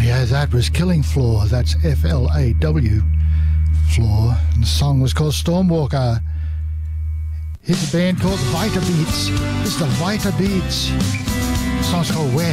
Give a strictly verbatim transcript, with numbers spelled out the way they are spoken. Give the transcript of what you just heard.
Yeah, that was Killing Floor. That's F L A W, Floor. And the song was called Stormwalker. Here's a band called Vita Beats. This is the Vita Beats. The song's called Where.